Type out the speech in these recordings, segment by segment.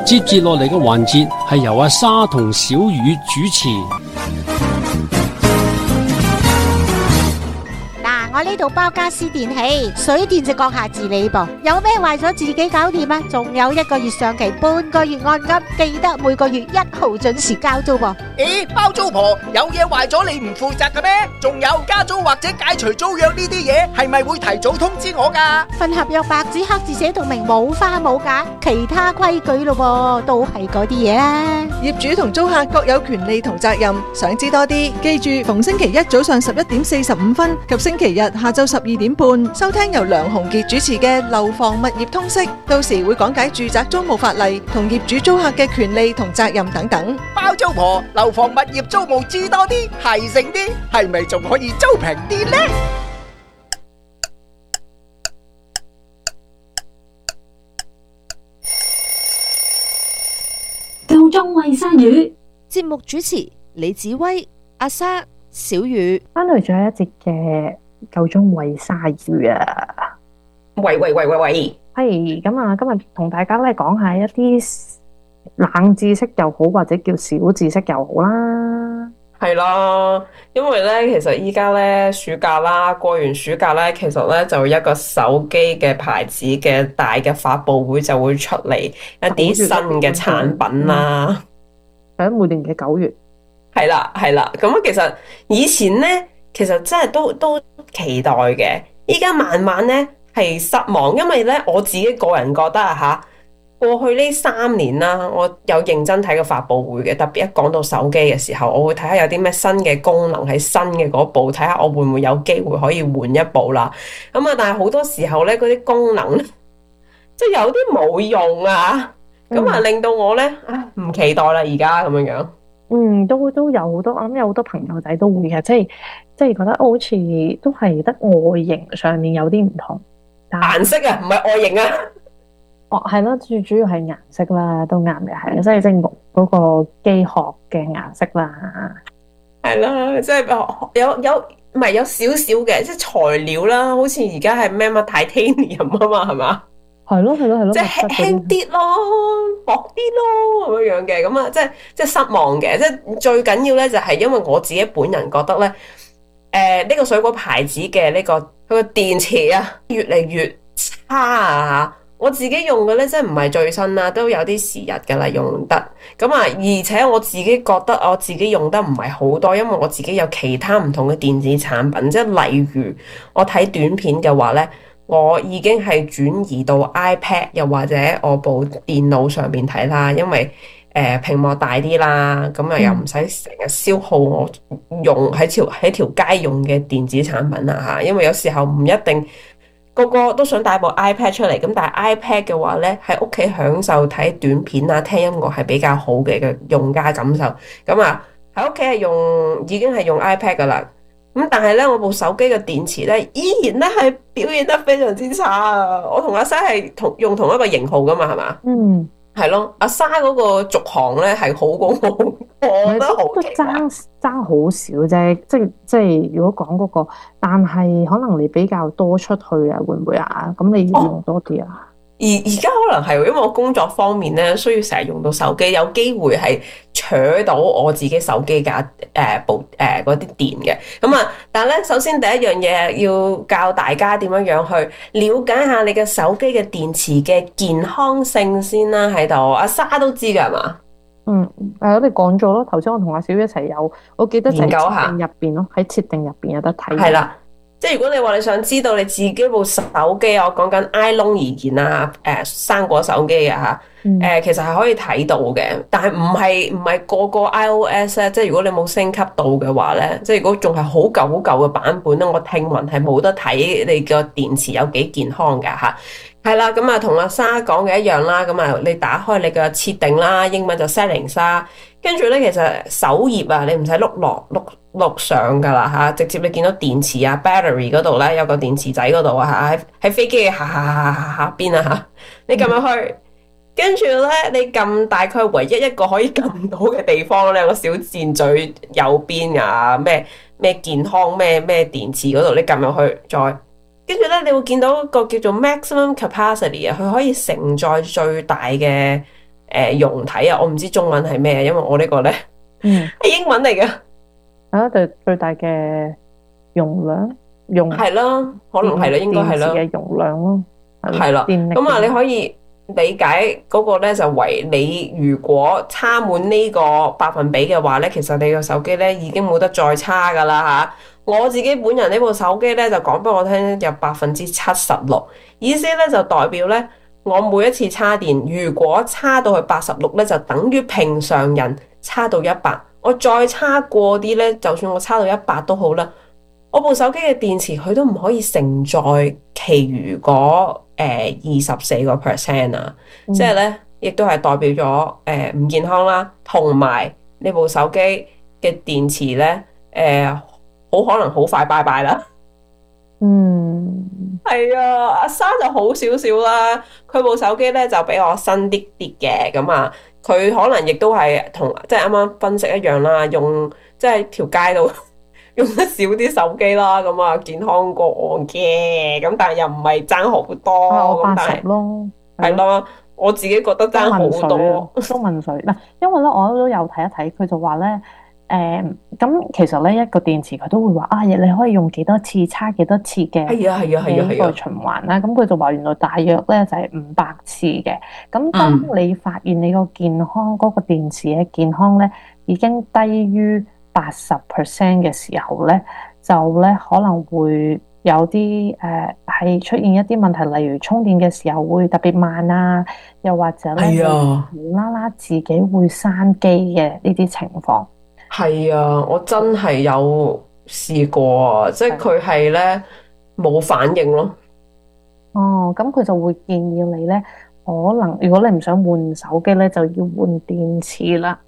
接住落嚟嘅環節係由阿沙同小雨主持。 我呢度包家私電器，水電就閣下自理噃。有咩壞咗自己搞掂啊！仲有1個月上期，半個月按金，記得每個月1號準時交租噃。 咦，包租婆有嘢壞咗你唔負責嘅咩？仲有加租或者解除租約呢啲嘢，係咪會提早通知我噶？ 份合約白紙黑字寫到明，冇花冇假，其他規矩咯，都係嗰啲嘢啦。 業主同租客各有權利同責任，想知多啲，記住逢星期一早上11:45及星期日下晝12點半，收聽由梁鴻傑主持嘅樓房物業通識，到時會講解住宅租務法例同業主租客嘅權利同責任等等。 包租婆樓房物業租務知多啲，係醒啲，係咪仲可以租平啲呢？ 夠鐘餵鯊魚。 節目主持李子威、阿沙、小雨。 翻去咗一節嘅夠鐘餵鯊魚啊！ 喂， 係咁啊！今日同大家咧講下一啲冷知識又好，或者叫小知識又好啦。 係啦，因為咧，其實依家咧暑假啦，過完暑假咧，其實咧就一個手機嘅牌子嘅大嘅發佈會就會出嚟一啲新嘅產品啦。 喺每年嘅9月。 係啦，咁其實以前咧，其實真係都期待嘅，依家慢慢咧係失望，因為咧我自己個人覺得啊過去呢3年啦，我有認真睇過發佈會嘅，特別一講到手機嘅時候，我會睇下有啲咩新嘅功能喺新嘅嗰部，睇下我會唔會有機會可以換一部啦。咁啊，但係好多時候咧，嗰啲功能即係有啲冇用啊，咁啊令到我咧唔期待啦，而家咁樣樣。 都有好多，我諗有好多朋友仔都會嘅，即係覺得好似都係得外形上面有啲唔同， 顏色啊，唔係外形啊。 係咯，最主要係顏色啦，都啱嘅，係即係嗰個機殼嘅顏色啦， 係啦，即係唔係有少少嘅，即係材料啦，好似而家係咩titanium 啊嘛，係嘛？ 係咯， 即係輕啲咯，薄啲咯咁樣嘅，咁啊，即係失望嘅，即係最緊要咧就係因為我自己本人覺得咧，呢個水果牌子嘅呢個佢個電池啊，越嚟越差啊！我自己用嘅咧，真係唔係最新啦，都有啲時日噶啦，用得咁啊！而且我自己覺得我自己用得唔係好多，因為我自己有其他唔同嘅電子產品，即係例如我睇短片嘅話咧，我已經係轉移到 iPad 又或者我部電腦上面睇啦，因為屏幕大啲啦，咁又唔使成日消耗我用喺條街用嘅電子產品啦嚇，因為有時候唔一定。個個都想帶部 iPad 出嚟，咁但係 iPad 嘅話咧，喺屋企享受睇短片啊、聽音樂係比較好嘅用家感受。咁啊，喺屋企已經係用 iPad 噶啦。咁但係咧，我部手機嘅電池咧，依然咧係表現得非常之差啊！我同阿沙係用同一個型號噶嘛，係嘛？係咯，阿沙嗰個續航咧係好過我覺得好奇怪， 爭好少啫，即係如果講嗰個，但係可能你比較多出去啊，會唔會啊？咁你要用多啲啊？ 而家可能係因為我工作方面咧，需要成日用到手機，有機會係搶到我自己手機架嗰啲電嘅。咁啊，但係咧，首先第一樣嘢要教大家點樣去了解下你嘅手機嘅電池嘅健康性先啦。喺度，阿沙都知㗎係嘛？ 我哋講咗咯。頭先我同阿小一齊有，我記得就係設定入邊咯，喺設定入邊有得睇。 係啦。即係如果你話你想知道你自己部手機，我講緊 iPhone 而言啊，生果手機啊嚇，其實係可以睇到嘅，但係唔係個個 iOS 咧，即係如果你冇升級到嘅話咧，即係如果仲係好舊嘅版本咧，我聽聞係冇得睇你個電池有幾健康㗎嚇。係啦，咁啊同阿沙講嘅一樣啦，咁啊你打開你嘅設定啦，英文就 settings 啦，跟住咧其實首頁啊，你唔使碌上噶啦嚇，直接你見到電池啊 battery 嗰度咧有個電池仔嗰度啊嚇，喺飛機嘅下邊啊嚇，你撳入去，跟住咧你撳大概唯一一個可以撳到嘅地方咧，有個小箭嘴右邊啊，咩健康咩電池嗰度，你撳入去再。跟住咧，你會見到一個叫做 maximum capacity 啊，佢可以承載最大嘅容體啊，我唔知中文係咩，因為我呢個咧嗯， 係英文嚟嘅。 最大嘅容量係啦，可能係啦，應該係啦。 電池嘅容量咯， 係啦， 電力咁啊，你可以理解嗰個咧就為你如果差滿呢個百分比嘅話咧，其實你個手機咧已經冇得再差噶啦吓。我自己本人呢部手機咧就講俾我聽有76%，意思咧就代表咧我每一次插電，如果插到去86咧，就等於平常人插到100。我再插過啲咧，就算我插到100都好啦。我部手機嘅電池佢都唔可以承載其餘嗰24% 啊，即係咧亦都係代表咗唔健康啦，同埋呢部手機嘅電池咧好可能好快拜拜啦。係啊，阿莎就好少少啦，佢部手機咧就比我新啲啲嘅，咁啊佢可能亦都係同即係啱啱分析一樣啦，用即係條街度。用得少啲手機啦，咁啊健康過我嘅，咁但係又唔係爭好多，咁但係咯， 係咯，我自己覺得爭好多。 都問水嗱，因為咧我都有睇一睇，佢就話咧，咁其實咧一個電池佢都會話啊，你可以用幾多次插幾多次嘅， 係啊呢個循環啦。咁佢就話原來大約咧就係500次嘅。咁當你發現你個健康嗰個電池嘅健康咧已經低於80% 嘅時候咧，就咧可能會有啲係出現一啲問題，例如充電嘅時候會特別慢啊，又或者咧無啦啦自己會閂機嘅呢啲情況。 係啊，我真係有試過啊，即係佢係咧冇反應咯。 哦，咁佢就會建議你咧，可能如果你唔想換手機咧，就要換電池啦。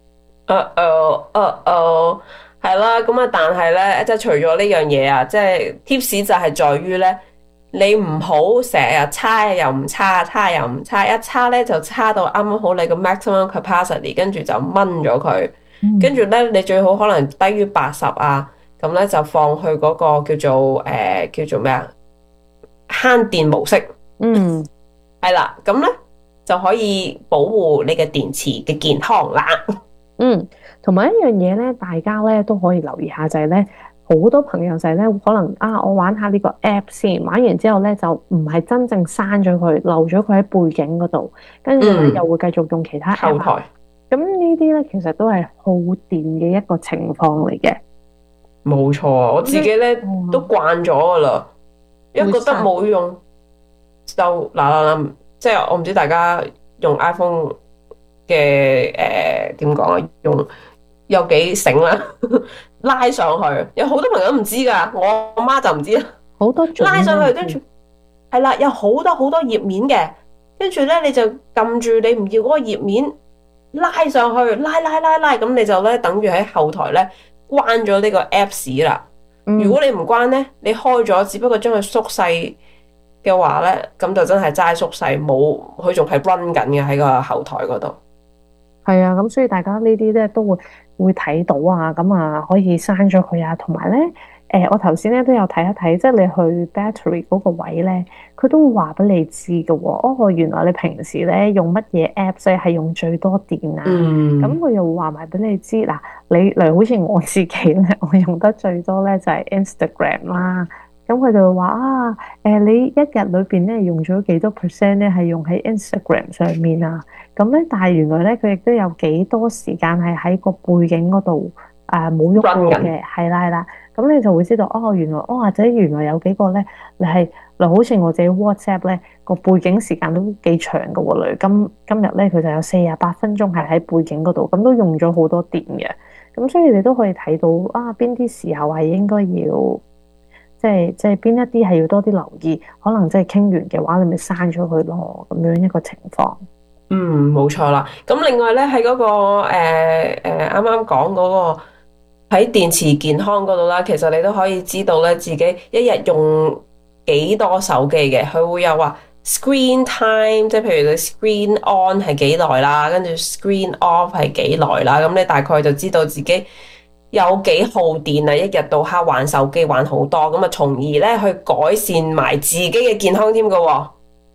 係啦，咁啊，但係咧，即係除咗呢樣嘢啊，即係 tips 就係在於咧，你唔好成日插又唔插，插又唔插，一插咧就插到啱啱好你個 maximum capacity，跟住就掹咗佢，跟住咧你最好可能低於80啊，咁咧就放去嗰個叫做咩啊，慳電模式，係啦，咁咧就可以保護你嘅電池嘅健康啦。 同埋一樣嘢咧，大家咧都可以留意下，就係咧好多朋友就係咧可能我玩下呢個 app 先，玩完之後咧就唔係真正刪咗佢，留咗佢喺背景嗰度，跟住咧又會繼續用其他 app 後台。 咁呢啲咧其實都係耗電嘅一個情況嚟嘅。 冇錯，我自己咧都慣咗噶啦，因為覺得冇用就嗱，即係我唔知大家用 iPhone 嘅點講啊，用有幾醒啦，拉上去，有好多朋友都唔知噶，我媽就唔知啦。好多拉上去，跟住係啦，有好多好多頁面嘅，跟住咧你就撳住你唔要嗰個頁面，拉上去，拉，咁你就咧等於喺後台咧關咗呢個 Apps 啦。如果你唔關咧，你開咗，只不過將佢縮細嘅話咧，咁就真係齋縮細，冇佢仲係 run 緊嘅喺個後台嗰度。係啊，咁所以大家呢啲咧都會睇到啊，咁啊可以刪咗佢啊，同埋咧我頭先咧都有睇一睇，即係你去 battery 嗰個位咧，佢都會話俾你知嘅喎。哦，原來你平時咧用乜嘢 apps 咧係用最多電啊？咁佢又會話埋俾你知嗱，例如好似我自己咧，我用得最多咧就係 Instagram 啦。咁佢就會話你一日裏邊咧用咗幾多 percent 咧係用喺 Instagram 上面啊？咁咧，但係原來咧佢亦都有幾多時間係喺個背景嗰度冇喐過嘅，係啦。咁你就會知道原來或者原來有幾個咧，你係嗱，好似我自己 WhatsApp 咧個背景時間都幾長嘅喎，例如今日咧佢就有48分鐘係喺背景嗰度，咁都用咗好多電嘅。咁所以你都可以睇到邊啲時候係應該要。即係邊一啲係要多啲留意，可能即係傾完嘅話，你咪刪咗佢咯，咁樣一個情況。冇錯啦。咁另外咧喺嗰個啱啱講嗰個喺電池健康嗰度啦，其實你都可以知道咧自己一日用幾多手機嘅，佢會有話 screen time， 即係譬如你 screen on 係幾耐啦，跟住 screen off 係幾耐啦，咁你大概就知道自己有幾耗電啊！一日到黑玩手機玩好多，咁啊，從而咧去改善埋自己嘅健康添噶。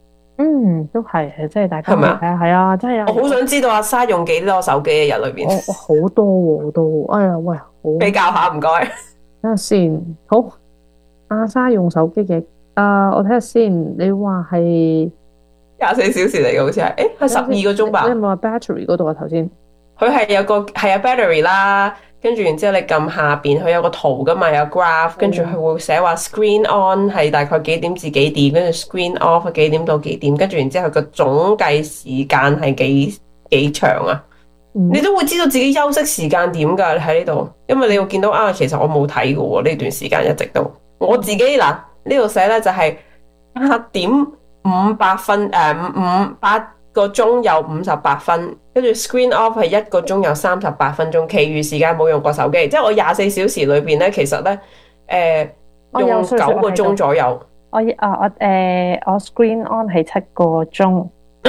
都係，即係大家係咪啊？ 係啊，真係。 我好想知道阿莎用幾多手機一日裏邊。 我好多喎，都，哎呀喂，好比較下唔該。 睇下先，好，阿莎用手機嘅，我睇下先，你話係 24小時嚟嘅，好似係，係12個鐘吧？ 你有冇話 battery 嗰度啊？頭先佢係有個係battery 啦，跟住然之後你撳下邊，佢有個圖噶嘛，有 graph，跟住佢會寫話 screen on 係大概幾點至幾點，跟住 screen off 幾點到幾點，跟住然之後佢個總計時間係幾長啊？你都會知道自己休息時間點㗎喺呢度，因為你會見到其實我冇睇過喎呢段時間一直都我自己嗱呢度寫咧就係8點58分8個鐘有58分，跟住 screen off 係1個鐘有38分鐘，其餘時間冇用過手機，即係我24小時裏邊咧，其實咧用9個鐘左右。 我 screen on 係7個鐘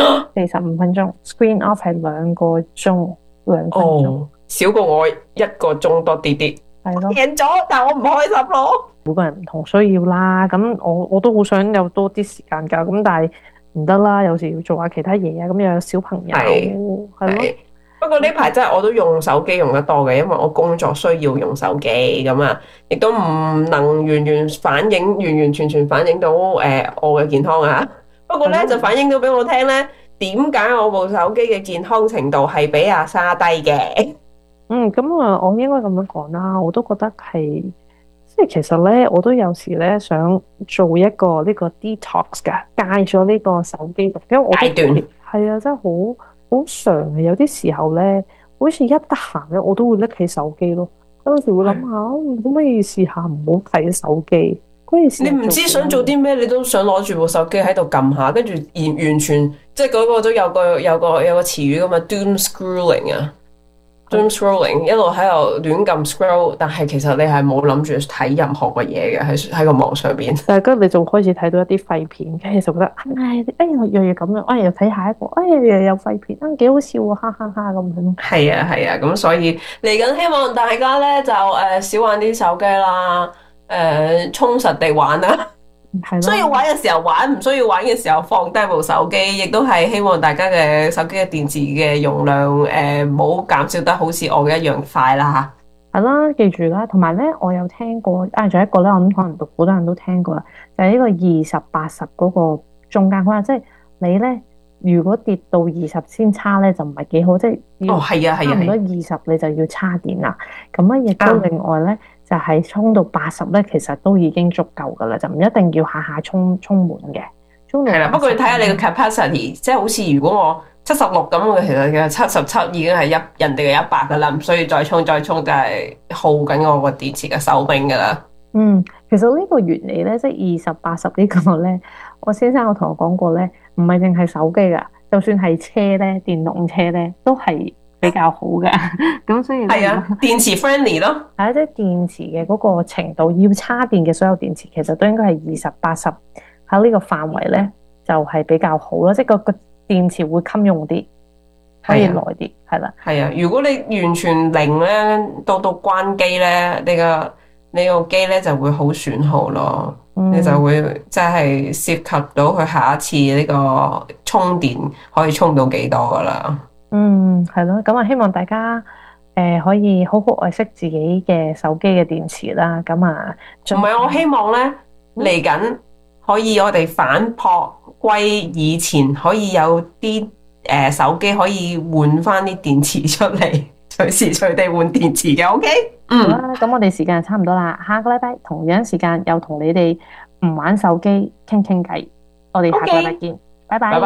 45分鐘，screen off 係2個鐘2分鐘， 少過我1個鐘多啲啲。 係咯， 贏咗，但係我唔開心咯。 每個人唔同需要啦，咁我都好想有多啲時間㗎，咁但係唔得啦，有時要做下其他嘢啊，咁又有小朋友，係咯。 不過呢排真係我都用手機用得多嘅，因為我工作需要用手機咁啊，亦都唔能完全反映到我嘅健康啊。不過咧就反映到俾我聽咧，點解我部手機嘅健康程度係比阿莎低嘅？ 咁我應該咁樣講啦，我都覺得係。即係其實咧，我都有時咧想做一個呢個 detox 㗎，戒咗呢個手機，因為我階段係啊，真係好常嘅。有啲時候咧，好似一得閒咧，我都會拎起手機咯。有時會諗下，可唔可以試下唔好睇手機？ 你唔知想做啲咩，你都想攞住部手機喺度撳下，跟住完全即係嗰個都有個詞語噶嘛 ，doom scrolling 啊。doom scrolling 一路喺度亂撳 scroll， 但係其實你係冇諗住睇任何嘅嘢嘅喺個網上邊。 但係跟住你就開始睇到一啲廢片，跟住就覺得又咁樣，又睇下一個，又有廢片，幾好笑啊，哈哈哈咁樣。 係啊，咁所以嚟緊希望大家咧就少玩啲手機啦，充實地玩啦。需要玩嘅時候玩，唔需要玩嘅時候放低部手機，亦都係希望大家嘅手機嘅電池嘅容量唔好減少得好似我嘅一樣快啦吓。 係啦，記住啦，同埋咧，我有聽過仲有一個咧，我諗可能好多人都聽過啦，就係呢個20-80嗰個中間，即係你咧如果跌到20先叉咧，就唔係幾好，即係差唔多20你就要叉電啦。咁啊，亦都另外咧。就係充到80咧，其實都已經足夠噶啦，就唔一定要下下充滿嘅。係啦， 不過你睇下你個 capacity，即係好似如果我76咁，其實嘅77已經係人哋嘅100噶啦，唔需要再充，就係耗緊我個電池嘅壽命噶啦。 其實呢個原理咧，即係20-80呢個咧，我先生我同我講過咧，唔係淨係手機噶，就算係車咧，電動車咧，都係比較好嘅，咁所以係啊，電池 friendly 咯， 係啊，即係電池嘅嗰個程度，要插電嘅所有電池，其實都應該係20-80喺呢個範圍咧，就係比較好咯，即係個電池會襟用啲，可以耐啲，係啦。係啊， 如果你完全零咧，到關機咧，你個機咧就會好損耗咯，你就會即係涉及到佢下一次呢個充電可以充到幾多噶啦。 係咯，咁啊，希望大家可以好好愛惜自己嘅手機嘅電池啦。咁啊， 唔係我希望咧嚟緊可以我哋反璞歸以前，可以有啲手機可以換翻啲電池出嚟，隨時隨地換電池嘅。OK， 好啦，咁我哋時間差唔多啦，下個禮拜同樣時間又同你哋唔玩手機傾偈，我哋下個禮拜見，拜拜。